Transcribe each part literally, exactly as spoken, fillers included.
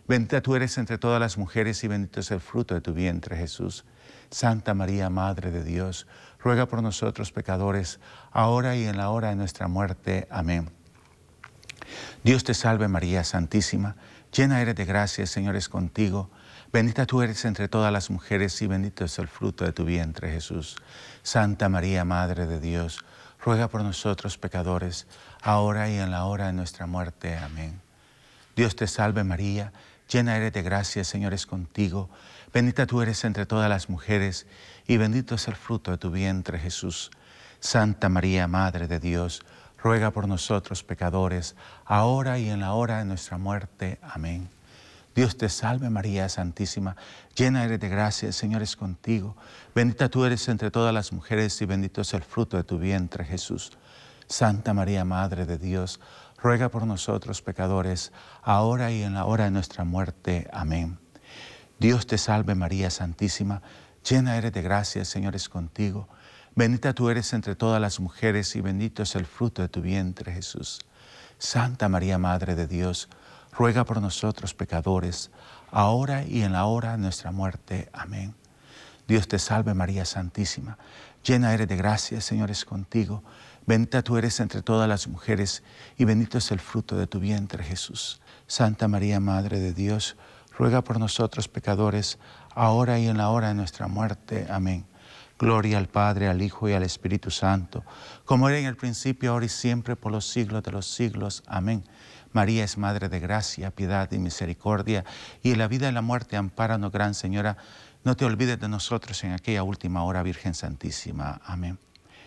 Bendita tú eres entre todas las mujeres y bendito es el fruto de tu vientre, Jesús. Santa María, Madre de Dios, ruega por nosotros pecadores, ahora y en la hora de nuestra muerte. Amén. Dios te salve María Santísima, llena eres de gracia, el Señor es contigo. Bendita tú eres entre todas las mujeres y bendito es el fruto de tu vientre, Jesús. Santa María, Madre de Dios, ruega por nosotros pecadores, ahora y en la hora de nuestra muerte. Amén. Dios te salve María, llena eres de gracia, el Señor es contigo. Bendita tú eres entre todas las mujeres y bendito es el fruto de tu vientre, Jesús. Santa María, Madre de Dios, ruega por nosotros pecadores, ahora y en la hora de nuestra muerte. Amén. Dios te salve María Santísima, llena eres de gracia, el Señor es contigo. Bendita tú eres entre todas las mujeres y bendito es el fruto de tu vientre, Jesús. Santa María, Madre de Dios, ruega por nosotros pecadores, ahora y en la hora de nuestra muerte. Amén. Dios te salve María Santísima, llena eres de gracia, el Señor es contigo. Bendita tú eres entre todas las mujeres y bendito es el fruto de tu vientre, Jesús. Santa María, Madre de Dios, ruega por nosotros pecadores, ahora y en la hora de nuestra muerte. Amén. Dios te salve María Santísima, llena eres de gracia, el Señor es contigo. Bendita tú eres entre todas las mujeres y bendito es el fruto de tu vientre, Jesús. Santa María, Madre de Dios, ruega por nosotros pecadores, ahora y en la hora de nuestra muerte. Amén. Gloria al Padre, al Hijo y al Espíritu Santo, como era en el principio, ahora y siempre, por los siglos de los siglos. Amén. María es Madre de gracia, piedad y misericordia, y en la vida y la muerte ampáranos, Gran Señora. No te olvides de nosotros en aquella última hora, Virgen Santísima. Amén.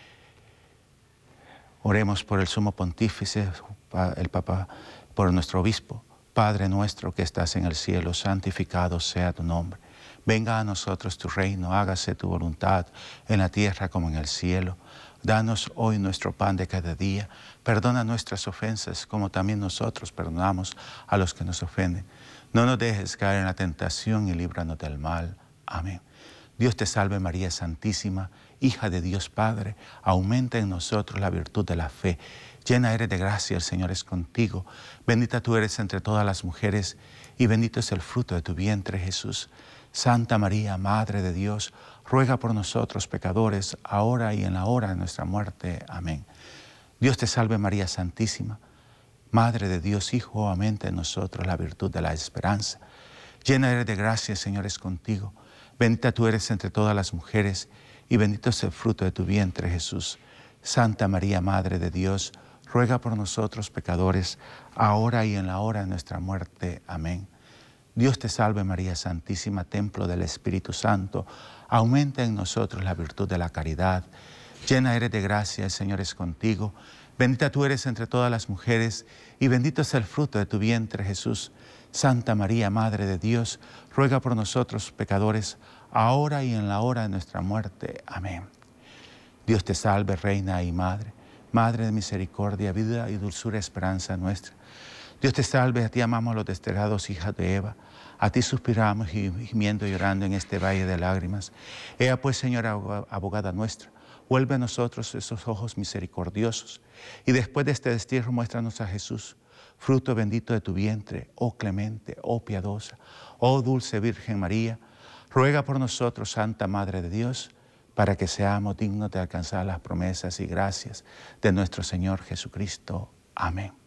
Oremos por el Sumo Pontífice, el Papa, por nuestro Obispo. Padre nuestro que estás en el cielo, santificado sea tu nombre. Venga a nosotros tu reino, hágase tu voluntad en la tierra como en el cielo. Danos hoy nuestro pan de cada día. Perdona nuestras ofensas como también nosotros perdonamos a los que nos ofenden. No nos dejes caer en la tentación y líbranos del mal. Amén. Dios te salve María Santísima, hija de Dios Padre, aumenta en nosotros la virtud de la fe. Llena eres de gracia, el Señor es contigo. Bendita tú eres entre todas las mujeres y bendito es el fruto de tu vientre, Jesús. Santa María, Madre de Dios, ruega por nosotros pecadores, ahora y en la hora de nuestra muerte. Amén. Dios te salve María Santísima, Madre de Dios, Hijo, aumenta en nosotros la virtud de la esperanza. Llena eres de gracia, el Señor es contigo. Bendita tú eres entre todas las mujeres y bendito es el fruto de tu vientre, Jesús. Santa María, Madre de Dios, ruega por nosotros pecadores, ahora y en la hora de nuestra muerte. Amén. Dios te salve María Santísima, templo del Espíritu Santo, aumenta en nosotros la virtud de la caridad. Llena eres de gracia, el Señor es contigo. Bendita tú eres entre todas las mujeres y bendito es el fruto de tu vientre, Jesús. Santa María, Madre de Dios, ruega por nosotros pecadores, ahora y en la hora de nuestra muerte. Amén. Dios te salve, Reina y Madre, Madre de misericordia, vida y dulzura, esperanza nuestra. Dios te salve, a ti amamos los desterrados, hija de Eva. A ti suspiramos gimiendo y llorando en este valle de lágrimas. Ea pues, Señora abogada nuestra, vuelve a nosotros esos ojos misericordiosos. Y después de este destierro, muéstranos a Jesús, fruto bendito de tu vientre, oh clemente, oh piadosa, oh dulce Virgen María. Ruega por nosotros, Santa Madre de Dios, para que seamos dignos de alcanzar las promesas y gracias de nuestro Señor Jesucristo. Amén.